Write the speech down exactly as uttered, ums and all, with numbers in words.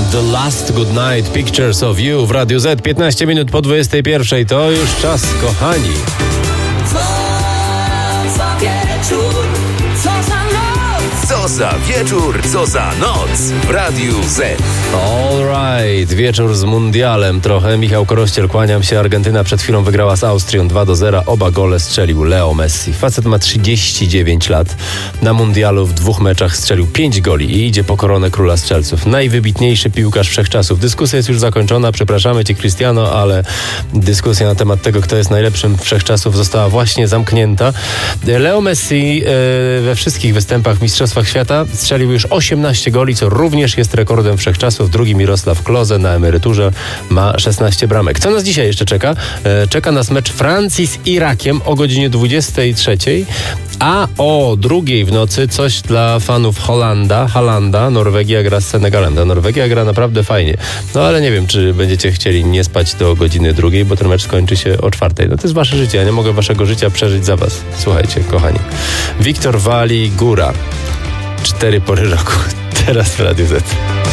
The Last Good Night, Pictures of You w Radiu Z. piętnaście minut po dwudziestej pierwszej. To już czas, kochani. Co za wieczór, co za noc. Co za wieczór, co za noc w Radiu Z. Alright, wieczór z mundialem trochę. Michał Korościel, kłaniam się. Argentyna przed chwilą wygrała z Austrią dwa do zera. Oba gole strzelił Leo Messi. Facet ma trzydzieści dziewięć lat. Na mundialu w dwóch meczach strzelił pięć goli i idzie po koronę króla strzelców. Najwybitniejszy piłkarz wszechczasów. Dyskusja jest już zakończona. Przepraszamy cię, Cristiano, ale dyskusja na temat tego, kto jest najlepszym wszechczasów, została właśnie zamknięta. Leo Messi we wszystkich występach w Mistrzostwach Świata strzelił już osiemnaście goli, co również jest rekordem wszechczasów. Drugi Mirosław Klose na emeryturze ma szesnaście bramek. Co nas dzisiaj jeszcze czeka? Czeka nas mecz Francji z Irakiem o godzinie dwudziestej trzeciej, a o drugiej w nocy coś dla fanów Holanda. Holanda, Norwegia gra z Senegalem. Ta Norwegia gra naprawdę fajnie. No ale nie wiem, czy będziecie chcieli nie spać do godziny drugiej, bo ten mecz skończy się o czwartej. No to jest wasze życie, ja nie mogę waszego życia przeżyć za was. Słuchajcie, kochani. Wiktor Wali, Góra. Cztery pory roku. Teraz w Radiu Z.